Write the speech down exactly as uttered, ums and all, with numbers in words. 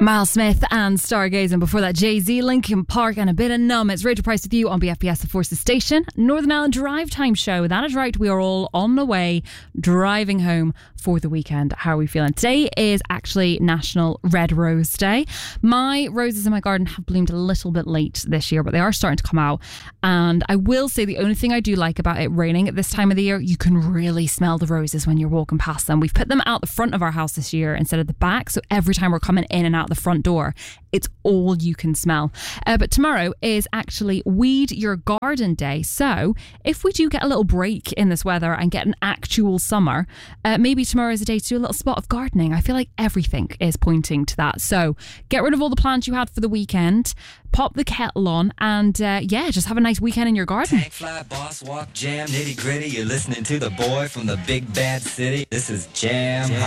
Miles Smith and Stargazing. Before that, Jay-Z, Linkin Park and a bit of Numb. It's Rachel Price with you on B F B S The Forces Station. Northern Ireland Drive Time Show. That is right, we are all on the way driving home for the weekend. How are we feeling? Today is actually National Red Rose Day. My roses in my garden have bloomed a little bit late this year, but they are starting to come out. And I will say the only thing I do like about it raining at this time of the year, you can really smell the roses when you're walking past them. We've put them out the front of our house this year instead of the back, so every time we're coming in and out the front door, it's all you can smell. Uh, but tomorrow is actually Weed Your Garden Day. So if we do get a little break in this weather and get an actual summer, uh, maybe tomorrow is a day to do a little spot of gardening. I feel like everything is pointing to that. So get rid of all the plants you had for the weekend, pop the kettle on, and uh, yeah, just have a nice weekend in your garden. Tank fly, boss walk, jam, nitty gritty. You're listening to the boy from the big bad city. This is Jam.